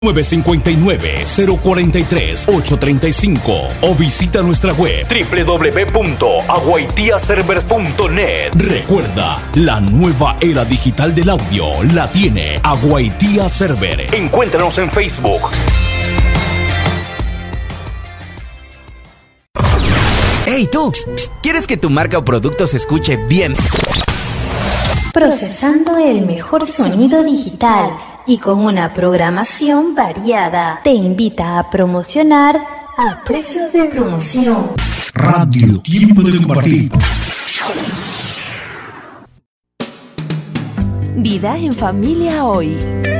959-043-835 o visita nuestra web www.aguaitiaserver.net. Recuerda, la nueva era digital del audio la tiene Aguaitía Server. Encuéntranos en Facebook. ¡Hey tú! ¿Quieres que tu marca o producto se escuche bien? Procesando el mejor sonido digital y con una programación variada, te invita a promocionar a precios de promoción. Radio Tiempo de Compartir. Vida en familia hoy.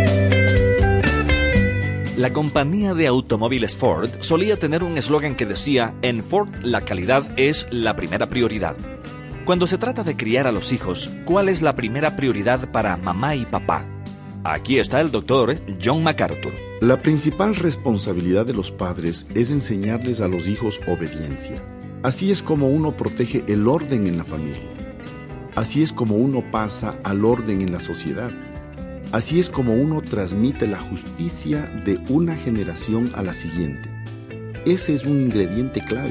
La compañía de automóviles Ford solía tener un eslogan que decía: en Ford la calidad es la primera prioridad. Cuando se trata de criar a los hijos, ¿cuál es la primera prioridad para mamá y papá? Aquí está el doctor John MacArthur. La principal responsabilidad de los padres es enseñarles a los hijos obediencia. Así es como uno protege el orden en la familia. Así es como uno pasa al orden en la sociedad. Así es como uno transmite la justicia de una generación a la siguiente. Ese es un ingrediente clave.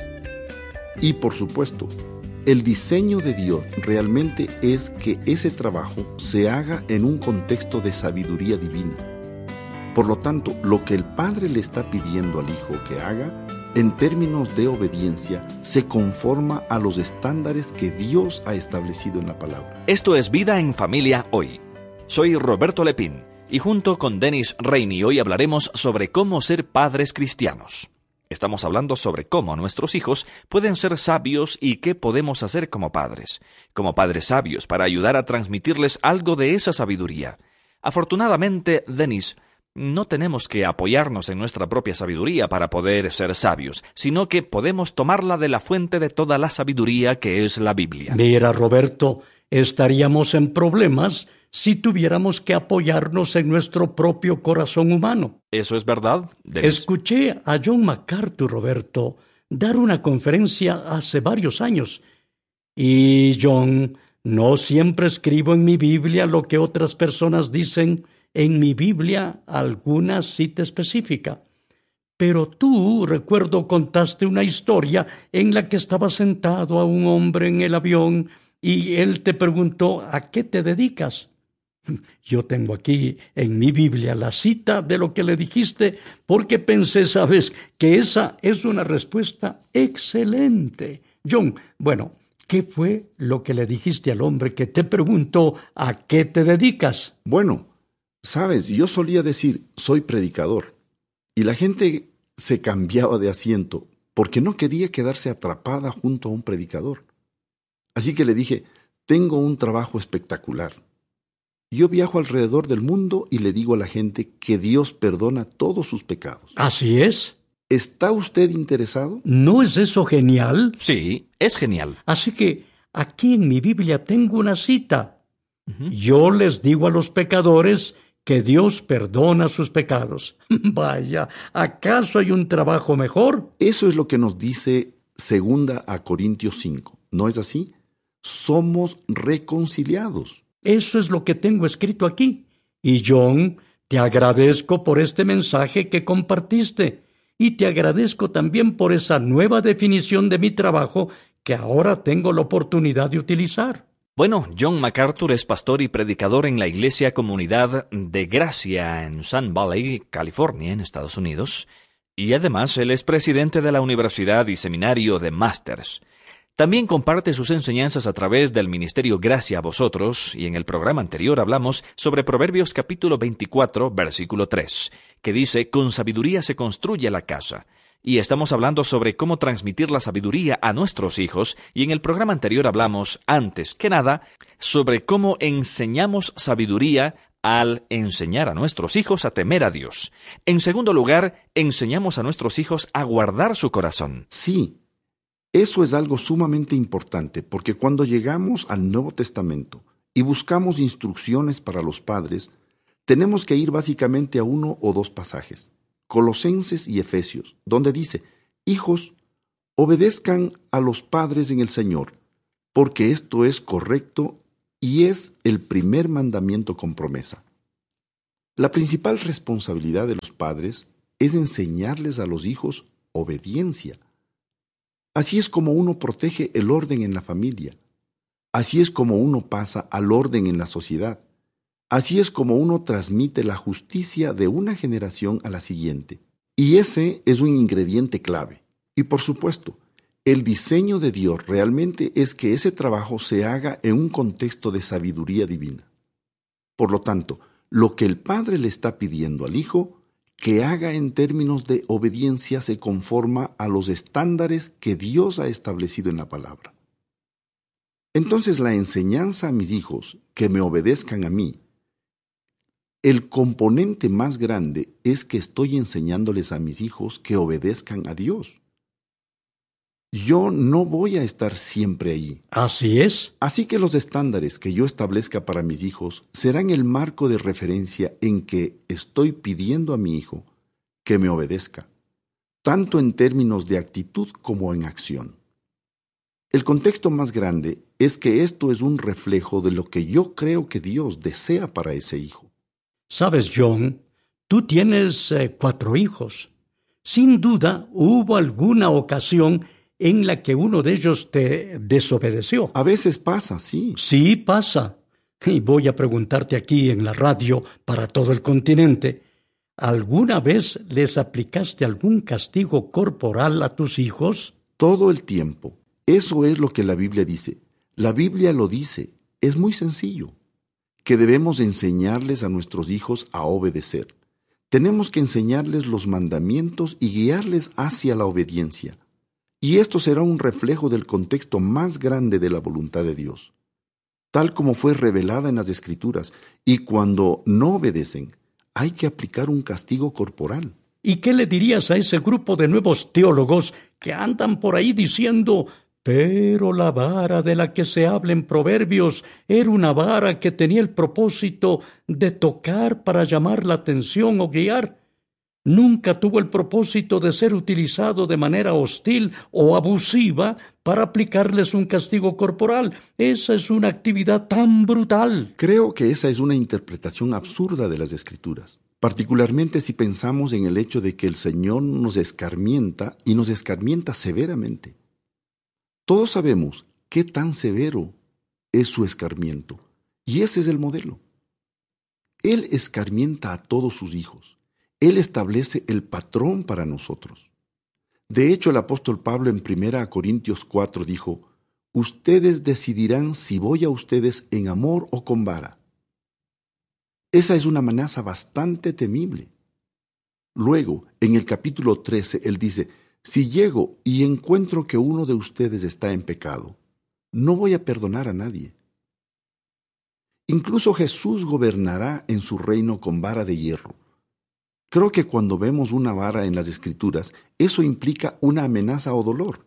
Y por supuesto, el diseño de Dios realmente es que ese trabajo se haga en un contexto de sabiduría divina. Por lo tanto, lo que el padre le está pidiendo al hijo que haga, en términos de obediencia, se conforma a los estándares que Dios ha establecido en la palabra. Esto es Vida en Familia Hoy. Soy Roberto Lepín y junto con Dennis Rainey hoy hablaremos sobre cómo ser padres cristianos. Estamos hablando sobre cómo nuestros hijos pueden ser sabios y qué podemos hacer como padres sabios para ayudar a transmitirles algo de esa sabiduría. Afortunadamente, Dennis, no tenemos que apoyarnos en nuestra propia sabiduría para poder ser sabios, sino que podemos tomarla de la fuente de toda la sabiduría que es la Biblia. Mira, Roberto, estaríamos en problemas si tuviéramos que apoyarnos en nuestro propio corazón humano. ¿Eso es verdad, Dennis? Escuché a John MacArthur, Roberto, dar una conferencia hace varios años. Y John, no siempre escribo en mi Biblia lo que otras personas dicen en mi Biblia, alguna cita específica. Pero tú, recuerdo, contaste una historia en la que estaba sentado a un hombre en el avión y él te preguntó: ¿a qué te dedicas? Yo tengo aquí en mi Biblia la cita de lo que le dijiste, porque pensé, sabes, que esa es una respuesta excelente. John, bueno, ¿qué fue lo que le dijiste al hombre que te preguntó a qué te dedicas? Bueno, sabes, yo solía decir, soy predicador, y la gente se cambiaba de asiento porque no quería quedarse atrapada junto a un predicador. Así que le dije, tengo un trabajo espectacular. Yo viajo alrededor del mundo y le digo a la gente que Dios perdona todos sus pecados. ¿Así es? ¿Está usted interesado? ¿No es eso genial? Sí, es genial. Así que aquí en mi Biblia tengo una cita. Yo les digo a los pecadores que Dios perdona sus pecados. Vaya, ¿acaso hay un trabajo mejor? Eso es lo que nos dice 2 Corintios 5. ¿No es así? Somos reconciliados. Eso es lo que tengo escrito aquí. Y John, te agradezco por este mensaje que compartiste. Y te agradezco también por esa nueva definición de mi trabajo que ahora tengo la oportunidad de utilizar. Bueno, John MacArthur es pastor y predicador en la Iglesia Comunidad de Gracia en Sun Valley, California, en Estados Unidos. Y además él es presidente de la Universidad y Seminario de Masters. También comparte sus enseñanzas a través del Ministerio Gracia a Vosotros, y en el programa anterior hablamos sobre Proverbios capítulo 24, versículo 3, que dice: con sabiduría se construye la casa. Y estamos hablando sobre cómo transmitir la sabiduría a nuestros hijos, y en el programa anterior hablamos, antes que nada, sobre cómo enseñamos sabiduría al enseñar a nuestros hijos a temer a Dios. En segundo lugar, enseñamos a nuestros hijos a guardar su corazón. Sí. Eso es algo sumamente importante, porque cuando llegamos al Nuevo Testamento y buscamos instrucciones para los padres, tenemos que ir básicamente a 1 o 2 pasajes, Colosenses y Efesios, donde dice: hijos, obedezcan a los padres en el Señor, porque esto es correcto y es el primer mandamiento con promesa. La principal responsabilidad de los padres es enseñarles a los hijos obediencia. Así es como uno protege el orden en la familia. Así es como uno pasa al orden en la sociedad. Así es como uno transmite la justicia de una generación a la siguiente. Y ese es un ingrediente clave. Y por supuesto, el diseño de Dios realmente es que ese trabajo se haga en un contexto de sabiduría divina. Por lo tanto, lo que el padre le está pidiendo al hijo que haga en términos de obediencia se conforma a los estándares que Dios ha establecido en la palabra. Entonces la enseñanza a mis hijos que me obedezcan a mí, el componente más grande es que estoy enseñándoles a mis hijos que obedezcan a Dios. Yo no voy a estar siempre ahí. Así es. Así que los estándares que yo establezca para mis hijos serán el marco de referencia en que estoy pidiendo a mi hijo que me obedezca, tanto en términos de actitud como en acción. El contexto más grande es que esto es un reflejo de lo que yo creo que Dios desea para ese hijo. Sabes, John, tú tienes 4 hijos. Sin duda hubo alguna ocasión en la que uno de ellos te desobedeció. A veces pasa, sí. Sí pasa. Y voy a preguntarte aquí en la radio para todo el continente, ¿alguna vez les aplicaste algún castigo corporal a tus hijos? Todo el tiempo. Eso es lo que la Biblia dice. La Biblia lo dice. Es muy sencillo. Que debemos enseñarles a nuestros hijos a obedecer. Tenemos que enseñarles los mandamientos y guiarles hacia la obediencia. Y esto será un reflejo del contexto más grande de la voluntad de Dios, tal como fue revelada en las Escrituras. Y cuando no obedecen, hay que aplicar un castigo corporal. ¿Y qué le dirías a ese grupo de nuevos teólogos que andan por ahí diciendo: pero la vara de la que se habla en Proverbios era una vara que tenía el propósito de tocar para llamar la atención o guiar? Nunca tuvo el propósito de ser utilizado de manera hostil o abusiva para aplicarles un castigo corporal. Esa es una actividad tan brutal. Creo que esa es una interpretación absurda de las Escrituras, particularmente si pensamos en el hecho de que el Señor nos escarmienta y nos escarmienta severamente. Todos sabemos qué tan severo es su escarmiento, y ese es el modelo. Él escarmienta a todos sus hijos. Él establece el patrón para nosotros. De hecho, el apóstol Pablo en 1 Corintios 4 dijo: ustedes decidirán si voy a ustedes en amor o con vara. Esa es una amenaza bastante temible. Luego, en el capítulo 13, él dice: si llego y encuentro que uno de ustedes está en pecado, no voy a perdonar a nadie. Incluso Jesús gobernará en su reino con vara de hierro. Creo que cuando vemos una vara en las Escrituras, eso implica una amenaza o dolor.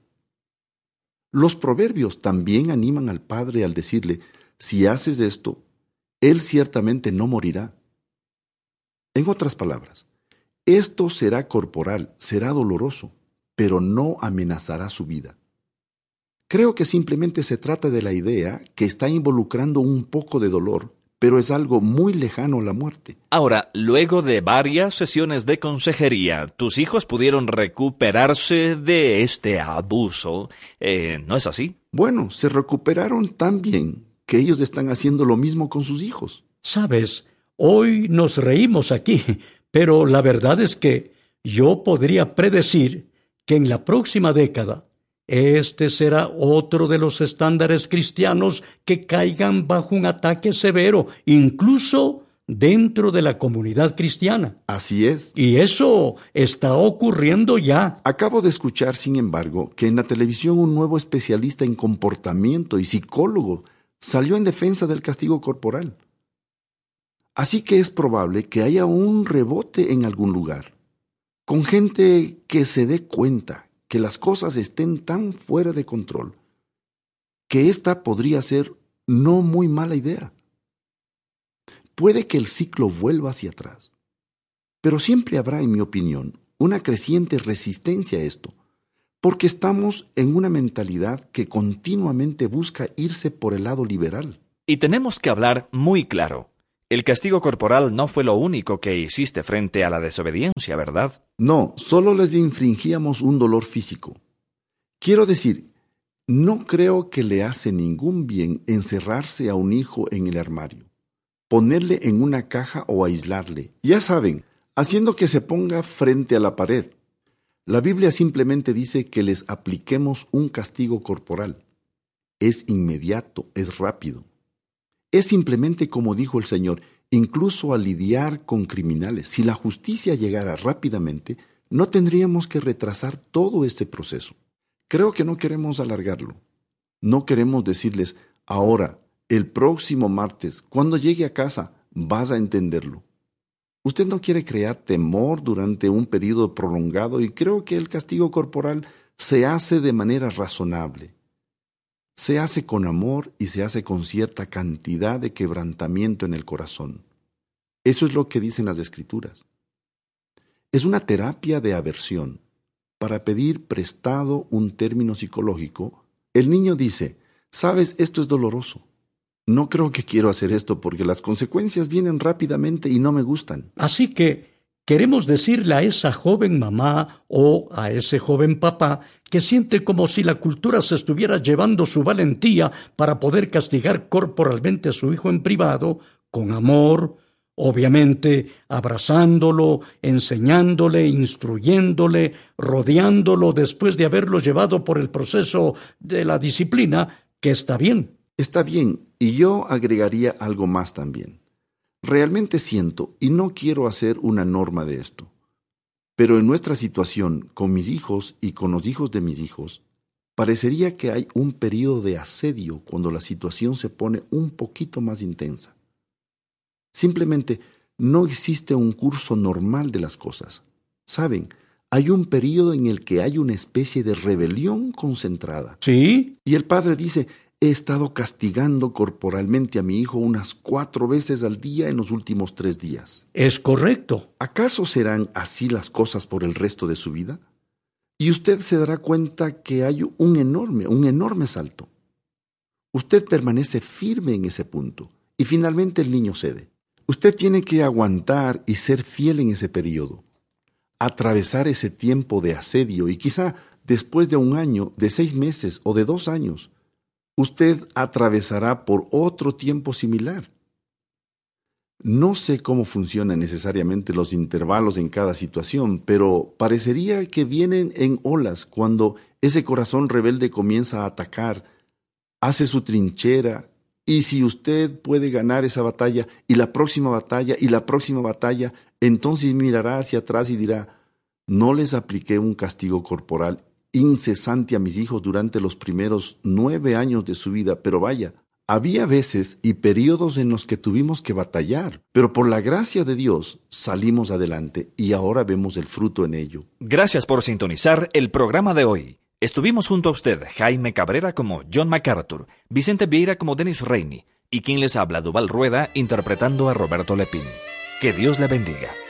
Los proverbios también animan al padre al decirle: si haces esto, él ciertamente no morirá. En otras palabras, esto será corporal, será doloroso, pero no amenazará su vida. Creo que simplemente se trata de la idea que está involucrando un poco de dolor, pero es algo muy lejano a la muerte. Ahora, luego de varias sesiones de consejería, tus hijos pudieron recuperarse de este abuso, ¿no es así? Bueno, se recuperaron tan bien que ellos están haciendo lo mismo con sus hijos. Sabes, hoy nos reímos aquí, pero la verdad es que yo podría predecir que en la próxima década este será otro de los estándares cristianos que caigan bajo un ataque severo, incluso dentro de la comunidad cristiana. Así es. Y eso está ocurriendo ya. Acabo de escuchar, sin embargo, que en la televisión un nuevo especialista en comportamiento y psicólogo salió en defensa del castigo corporal. Así que es probable que haya un rebote en algún lugar, con gente que se dé cuenta que las cosas estén tan fuera de control, que esta podría ser no muy mala idea. Puede que el ciclo vuelva hacia atrás, pero siempre habrá, en mi opinión, una creciente resistencia a esto, porque estamos en una mentalidad que continuamente busca irse por el lado liberal. Y tenemos que hablar muy claro. El castigo corporal no fue lo único que hiciste frente a la desobediencia, ¿verdad? No, solo les infringíamos un dolor físico. Quiero decir, no creo que le hace ningún bien encerrarse a un hijo en el armario, ponerle en una caja o aislarle. Ya saben, haciendo que se ponga frente a la pared. La Biblia simplemente dice que les apliquemos un castigo corporal. Es inmediato, es rápido. Es simplemente como dijo el Señor, incluso al lidiar con criminales. Si la justicia llegara rápidamente, no tendríamos que retrasar todo ese proceso. Creo que no queremos alargarlo. No queremos decirles, ahora, el próximo martes, cuando llegue a casa, vas a entenderlo. Usted no quiere crear temor durante un periodo prolongado y creo que el castigo corporal se hace de manera razonable. Se hace con amor y se hace con cierta cantidad de quebrantamiento en el corazón. Eso es lo que dicen las Escrituras. Es una terapia de aversión. Para pedir prestado un término psicológico, el niño dice, «Sabes, esto es doloroso. No creo que quiero hacer esto porque las consecuencias vienen rápidamente y no me gustan». Así que queremos decirle a esa joven mamá o a ese joven papá que siente como si la cultura se estuviera llevando su valentía para poder castigar corporalmente a su hijo en privado, con amor, obviamente abrazándolo, enseñándole, instruyéndole, rodeándolo después de haberlo llevado por el proceso de la disciplina, que está bien. Está bien, y yo agregaría algo más también. Realmente siento, y no quiero hacer una norma de esto, pero en nuestra situación, con mis hijos y con los hijos de mis hijos, parecería que hay un periodo de asedio cuando la situación se pone un poquito más intensa. Simplemente no existe un curso normal de las cosas. ¿Saben? Hay un periodo en el que hay una especie de rebelión concentrada. ¿Sí? Y el padre dice, he estado castigando corporalmente a mi hijo unas 4 veces al día en los últimos 3 días. Es correcto. ¿Acaso serán así las cosas por el resto de su vida? Y usted se dará cuenta que hay un enorme salto. Usted permanece firme en ese punto y finalmente el niño cede. Usted tiene que aguantar y ser fiel en ese periodo, atravesar ese tiempo de asedio y quizá después de 1 año, de 6 meses o de 2 años, usted atravesará por otro tiempo similar. No sé cómo funcionan necesariamente los intervalos en cada situación, pero parecería que vienen en olas cuando ese corazón rebelde comienza a atacar, hace su trinchera. Y si usted puede ganar esa batalla, y la próxima batalla, y la próxima batalla, entonces mirará hacia atrás y dirá, no les apliqué un castigo corporal incesante a mis hijos durante los primeros 9 años de su vida, pero vaya, había veces y periodos en los que tuvimos que batallar, pero por la gracia de Dios salimos adelante y ahora vemos el fruto en ello. Gracias por sintonizar el programa de hoy. Estuvimos junto a usted, Jaime Cabrera como John MacArthur, Vicente Vieira como Dennis Rainey, y quien les habla, Duval Rueda, interpretando a Roberto Lepín. Que Dios le bendiga.